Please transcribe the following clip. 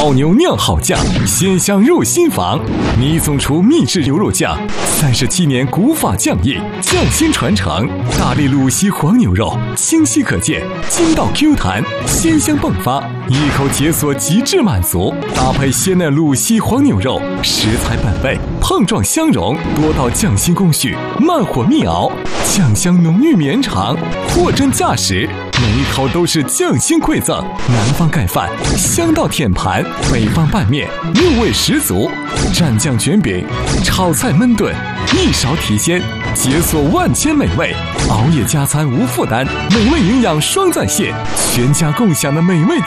老牛酿好酱，鲜香入心房。拟送出秘制牛肉酱，37年古法酱艺，匠心传承。大力鲁西黄牛肉，清晰可见，筋道 Q 弹，鲜香迸发，一口解锁极致满足。搭配鲜嫩鲁西黄牛肉，食材本味，碰撞相融，多道匠心工序，慢火密熬，酱香浓郁绵长，货真价实。每一口都是匠心馈赠，南方盖饭，香到舔盘；北方拌面，入味十足。蘸酱卷饼，炒菜焖炖，一勺提鲜，解锁万千美味。熬夜加餐无负担，美味营养双在线，全家共享的美味